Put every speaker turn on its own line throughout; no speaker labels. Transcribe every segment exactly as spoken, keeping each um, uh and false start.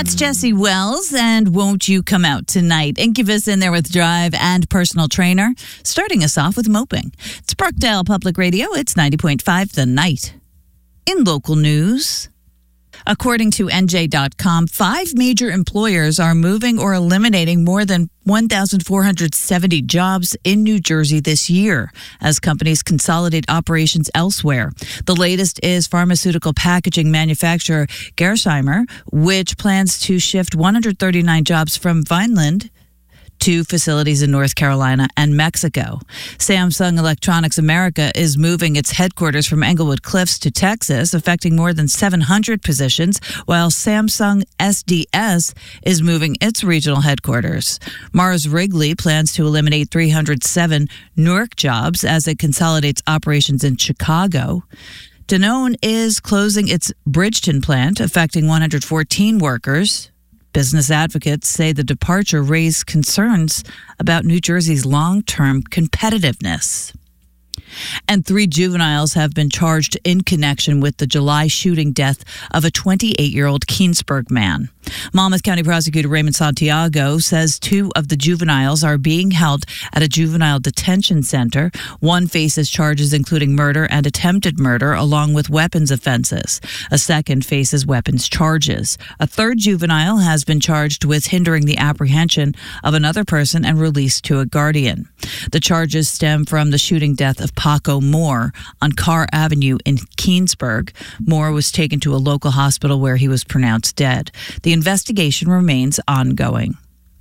That's Jesse Wells, and Won't You Come Out Tonight? Incubus in there with Drive and Personal Trainer, starting us off with Moping. It's Brookdale Public Radio. It's ninety point five The Night. In local news, according to N J dot com, five major employers are moving or eliminating more than one thousand four hundred seventy jobs in New Jersey this year as companies consolidate operations elsewhere. The latest is pharmaceutical packaging manufacturer Gerresheimer, which plans to shift one hundred thirty-nine jobs from Vineland to facilities in North Carolina and Mexico. Samsung Electronics America is moving its headquarters from Englewood Cliffs to Texas, affecting more than seven hundred positions, while Samsung S D S is moving its regional headquarters. Mars Wrigley plans to eliminate three hundred seven Newark jobs as it consolidates operations in Chicago. Danone is closing its Bridgeton plant, affecting one hundred fourteen workers. Business advocates say the departure raised concerns about New Jersey's long-term competitiveness. And three juveniles have been charged in connection with the July shooting death of a twenty-eight-year-old Keensburg man. Monmouth County Prosecutor Raymond Santiago says two of the juveniles are being held at a juvenile detention center. One faces charges including murder and attempted murder, along with weapons offenses. A second faces weapons charges. A third juvenile has been charged with hindering the apprehension of another person and released to a guardian. The charges stem from the shooting death of Paco Moore on Carr Avenue in Keensburg. Moore was taken to a local hospital where he was pronounced dead. The investigation remains ongoing.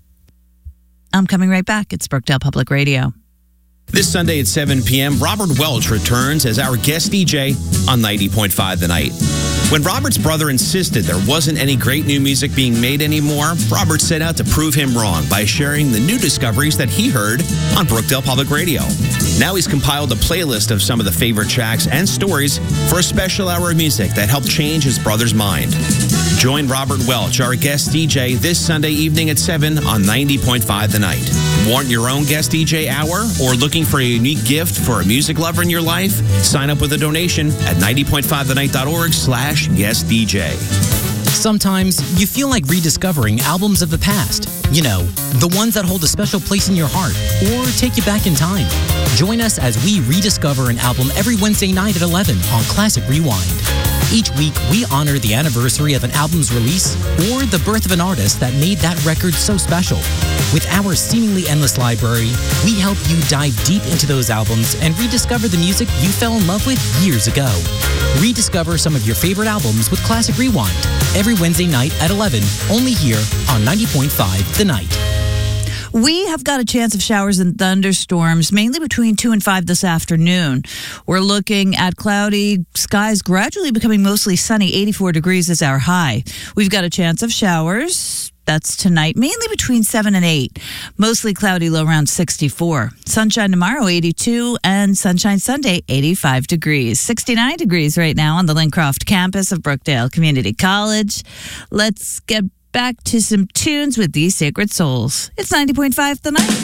I'm coming right back. It's Brookdale Public Radio.
This Sunday at seven p.m., Robert Welch returns as our guest D J on ninety point five The Night. When Robert's brother insisted there wasn't any great new music being made anymore, Robert set out to prove him wrong by sharing the new discoveries that he heard on Brookdale Public Radio. Now he's compiled a playlist of some of the favorite tracks and stories for a special hour of music that helped change his brother's mind. Join Robert Welch, our guest D J, this Sunday evening at seven on ninety point five The Night. Want your own guest D J hour or looking for a unique gift for a music lover in your life? Sign up with a donation at ninety point five the night dot org slash guest D J.
Sometimes you feel like rediscovering albums of the past. You know, the ones that hold a special place in your heart or take you back in time. Join us as we rediscover an album every Wednesday night at eleven on Classic Rewind. Each week, we honor the anniversary of an album's release or the birth of an artist that made that record so special. With our seemingly endless library, we help you dive deep into those albums and rediscover the music you fell in love with years ago. Rediscover some of your favorite albums with Classic Rewind every Wednesday night at eleven, only here on ninety point five The Night.
We have got a chance of showers and thunderstorms, mainly between two and five this afternoon. We're looking at cloudy skies gradually becoming mostly sunny. eighty-four degrees is our high. We've got a chance of showers. That's tonight, mainly between seven and eight. Mostly cloudy, low around sixty-four. Sunshine tomorrow, eighty-two, and sunshine Sunday, eighty-five degrees. sixty-nine degrees right now on the Lincroft campus of Brookdale Community College. Let's get back to some tunes with These Sacred Souls. It's ninety point five The Night.